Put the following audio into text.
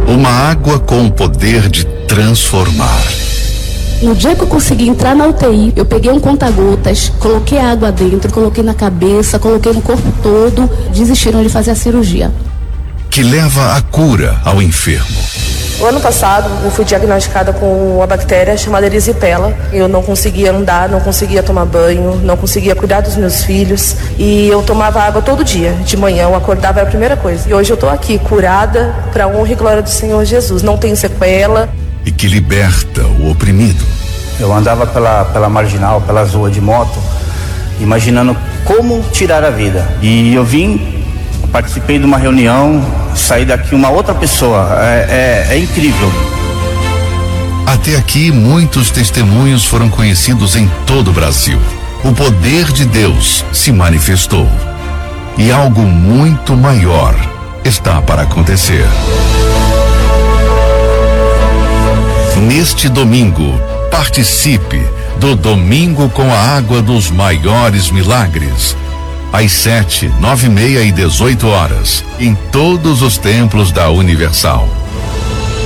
Uma água com o poder de transformar. No dia que eu consegui entrar na UTI, eu peguei um conta-gotas, coloquei a água dentro, coloquei na cabeça, coloquei no corpo todo, desistiram de fazer a cirurgia. Que leva a cura ao enfermo. O ano passado eu fui diagnosticada com uma bactéria chamada erisipela. Eu não conseguia andar, não conseguia tomar banho, não conseguia cuidar dos meus filhos e eu tomava água todo dia. De manhã eu acordava, era a primeira coisa. E hoje eu estou aqui curada para a honra e glória do Senhor Jesus. Não tenho sequela. E que liberta o oprimido. Eu andava pela marginal, pelas ruas de moto, imaginando como tirar a vida. E eu participei de uma reunião, saí daqui uma outra pessoa. É incrível. Até aqui, muitos testemunhos foram conhecidos em todo o Brasil. O poder de Deus se manifestou. E algo muito maior está para acontecer. Neste domingo, participe do Domingo com a Água dos Maiores Milagres. Às 7, 9:30 e 18 horas, em todos os templos da Universal.